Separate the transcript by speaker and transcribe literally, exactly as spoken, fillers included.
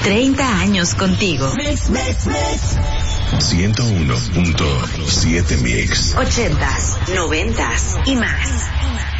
Speaker 1: treinta años contigo.
Speaker 2: Mix, mix, mix.
Speaker 3: ciento uno punto siete Mix.
Speaker 1: ochentas, noventas y más.